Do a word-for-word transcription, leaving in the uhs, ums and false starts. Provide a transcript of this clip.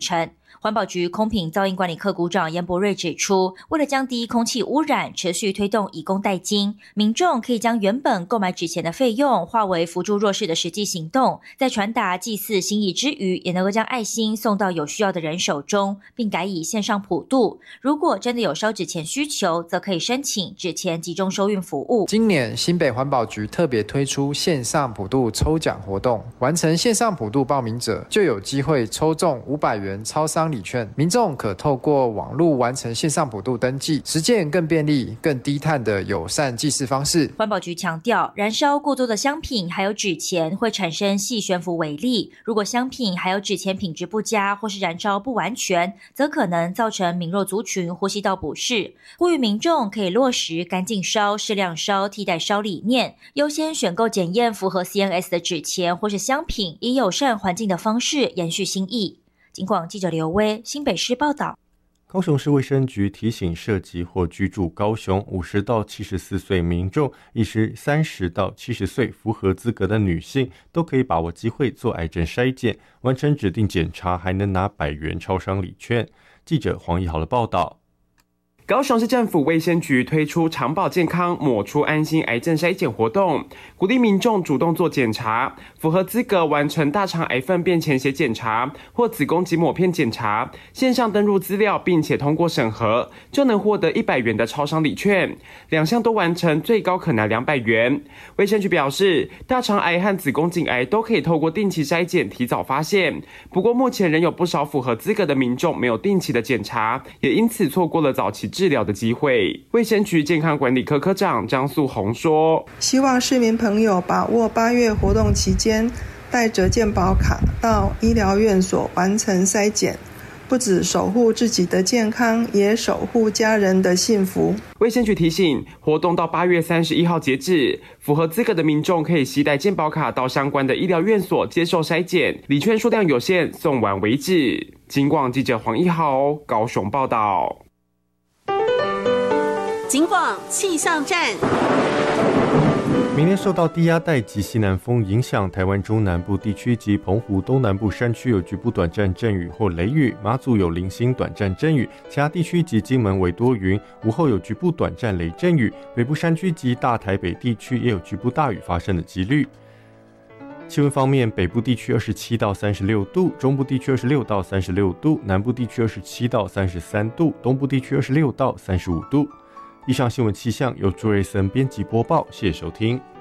成。环保局空品噪音管理科股长严伯瑞指出，为了降低空气污染，持续推动以工代金，民众可以将原本购买纸钱的费用化为扶助弱势的实际行动，在传达祭祀心意之余，也能够将爱心送到有需要的人手中，并改以线上普渡。如果真的有烧纸钱需求，则可以申请纸钱集中收运服务。 今年新北环保局特别推出线上普渡抽奖活动，完成线上普渡报名者就有机会抽中五百元超商礼券，民众可透过网络完成线上普渡登记，实践更便利、更低碳的友善祭祀方式。 环保局强调，燃烧过多的香品还有纸钱会产生细悬浮微粒，如果香品还有纸钱品质不佳或是燃烧不完全，则可能造成敏弱族群呼吸道不适。呼吁民众可以落实干净烧、适量烧、替代烧理念，优先选购检验符合 C N S 的纸钱或是香品，以友善环境的方式延续心意。警广记者刘威新北市报道。 高雄市卫生局提醒涉及或居住高雄五十到七十四岁民众，亦是三十到七十岁符合资格的女性，都可以把握机会做癌症筛检，完成指定检查还能拿百元超商礼券。记者黄义豪的报道。 高雄市政府卫生局推出长保健康抹出安心癌症筛检活动，鼓励民众主动做检查，符合资格完成大肠癌粪便潜血检查或子宫颈抹片检查，线上登录资料并且通过审核，就能获得一百元的超商礼券，两项都完成最高可拿两百元。卫生局表示，大肠癌和子宫颈癌都可以透过定期筛检提早发现，不过目前仍有不少符合资格的民众没有定期的检查，也因此错过了早期治疗的机会。卫生局健康管理科科长张素红说， 希望市民朋友把握八月活动期间，带着健保卡到医疗院所完成筛检，不只守护自己的健康，也守护家人的幸福。 卫生局提醒，活动到八月三十一号截止，符合资格的民众可以携带健保卡到相关的医疗院所接受筛检，礼券数量有限，送完为止。警广记者黄一豪高雄报道。 警广气象站。 明天受到低压带及西南风影响，台湾中南部地区及澎湖东南部山区有局部短暂阵雨或雷雨，马祖有零星短暂阵雨，其他地区及金门为多云，午后有局部短暂雷阵雨，北部山区及大台北地区也有局部大雨发生的几率。气温方面，北部地区二十七到三十六度，中部地区二十六到三十六度，南部地区二十七到三十三度，东部地区二十六到三十五度。以上新闻气象由朱瑞森编辑播报，谢谢收听。